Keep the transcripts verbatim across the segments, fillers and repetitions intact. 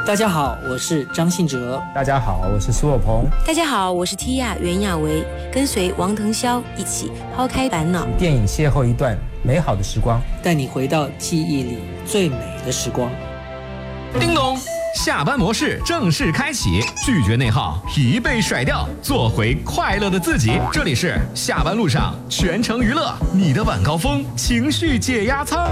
大家好，我是张信哲。 大家好，我是苏有朋。 大家好，我是 Tia 袁娅维，跟随王腾霄一起抛开烦恼， 电影邂逅一段美好的时光， 带你回到记忆里最美的时光。 叮咚，下班模式正式开启，拒绝内耗，疲惫甩掉，做回快乐的自己。这里是下班路上全程娱乐，你的晚高峰情绪解压舱。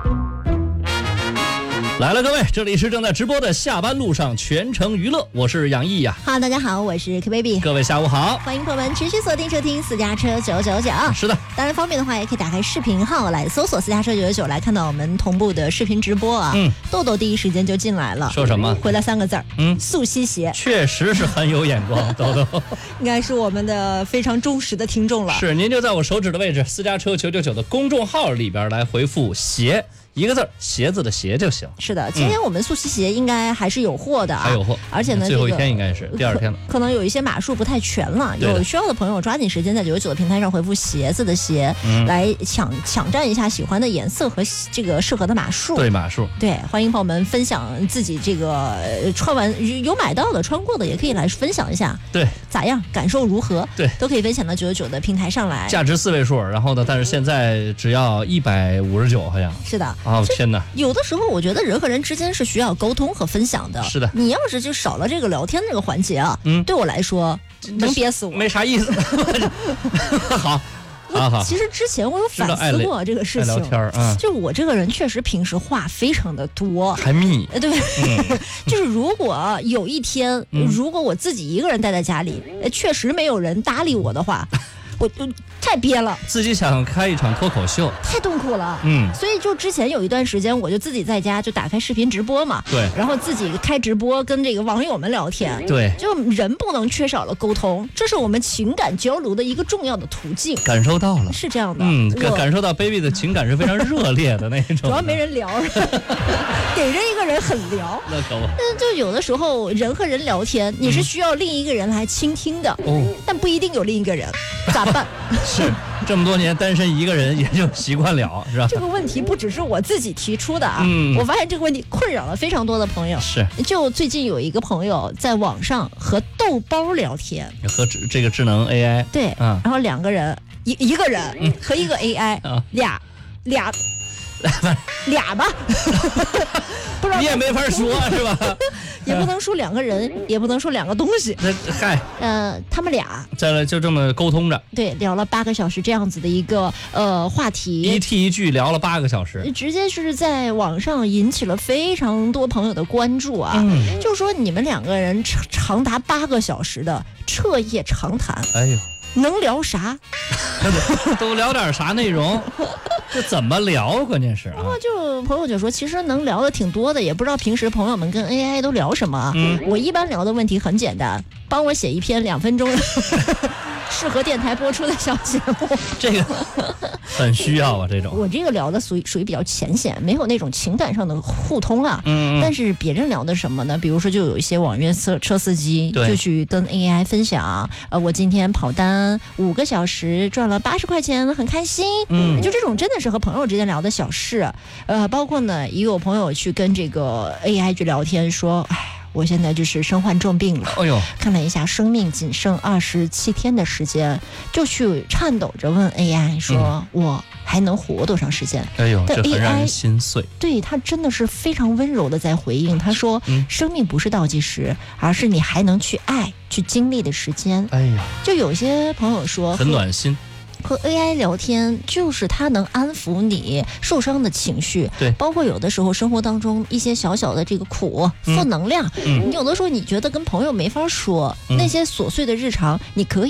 来了，各位，这里是正在直播的下班路上全程娱乐，我是杨毅呀。 Hello， 大家好，我是 K Baby。 各位下午好， 欢迎朋友们持续锁定收听私家车九九九。 是的， 当然方便的话，也可以打开视频号来搜索私家车九九九，来看到我们同步的视频直播啊。 嗯， 豆豆第一时间就进来了， 说什么？ 回了三个字儿， 嗯， 素西鞋， 确实是很有眼光，豆豆应该是我们的非常忠实的听众了。 是，您就在我手指的位置，私家车九九九的公众号里边来回复鞋。一个字，鞋子的鞋就行。 是的，今天我们素西鞋应该还是有货的啊， 还有货， 而且呢， 最后一天应该是第二天了， 可能有一些码数不太全了，有需要的朋友抓紧时间在九九九的平台上回复鞋子的鞋，嗯、来抢抢占一下喜欢的颜色和这个适合的码数。 对码数， 对，欢迎朋友们分享自己这个穿完有买到的、穿过的，也可以来分享一下。 对， 咋样？感受如何？ 对， 都可以分享到九九九的平台上来。 价值四位数，然后呢，但是现在只要一百五十九，好像是的。 哦，天哪！ 有的时候我觉得人和人之间是需要沟通和分享的。 是的， 你要是就少了这个聊天这个环节啊，嗯，对我来说能憋死我， 没啥意思。好。好好， 其实之前我有反思过这个事情， 聊天儿啊， 就我这个人确实平时话非常的多， 还密， 对，嗯、就是如果有一天、嗯，如果我自己一个人待在家里，确实没有人搭理我的话。我就太憋了， 自己想开一场脱口秀， 太痛苦了。 嗯， 所以就之前有一段时间，我就自己在家就打开视频直播嘛， 对， 然后自己开直播跟这个网友们聊天， 对， 就人不能缺少了沟通，这是我们情感交流的一个重要的途径。 感受到了， 是这样的， 嗯，感感受到 baby 的情感是非常热烈的那种， 主要没人聊，给人一个人很聊， 那可不。 但就有的时候人和人聊天，你是需要另一个人来倾听的，哦，但不一定有另一个人，咋办？ 是这么多年单身一个人也就习惯了，是吧？ 这个问题不只是我自己提出的啊，嗯、我发现这个问题困扰了非常多的朋友。 是， 就最近有一个朋友在网上和豆包聊天， 和这个智能 A I 对，嗯，然后两个人一一个人和一个 A I、嗯、俩俩俩吧，不知道你也没法说是吧？ 也不能说两个人，也不能说两个东西。 那嗨， 呃，他们俩在了就这么沟通着， 对，聊了八个小时这样子的一个呃话题， 一题一句聊了八个小时， 直接是在网上引起了非常多朋友的关注啊。嗯，就说你们两个人长长达八个小时的彻夜长谈， 哎呦。 能聊啥？ 都聊点啥内容？这怎么聊？关键是啊。 然后就朋友就说，其实能聊的挺多的，也不知道平时朋友们跟 A I 都聊什么。嗯，我一般聊的问题很简单，帮我写一篇两分钟适合电台播出的小节目。 这个很需要啊，这种。 我这个聊的属于属于比较浅显，没有那种情感上的互通啊。嗯, 嗯。但是别人聊的什么呢？比如说，就有一些网约车车司机就去跟 A I 分享，呃，我今天跑单。五个小时赚了八十块钱，很开心。嗯，就这种真的是和朋友之间聊的小事。呃，包括呢，也有朋友去跟这个 A I 去聊天，说，哎，我现在就是身患重病了。哎呦，看了一下生命仅剩二十七天的时间，就去颤抖着问 A I 说，嗯、我还能活多长时间？ 哎呦，这很让人心碎。 对，他真的是非常温柔的在回应，他说，嗯、生命不是倒计时，而是你还能去爱。去经历的时间，哎呀，就有些朋友说很暖心。 和 A I 聊天，就是它能安抚你受伤的情绪， 对， 包括有的时候生活当中一些小小的这个苦、嗯、负能量，嗯，你有的时候你觉得跟朋友没法说，嗯、那些琐碎的日常，你可以。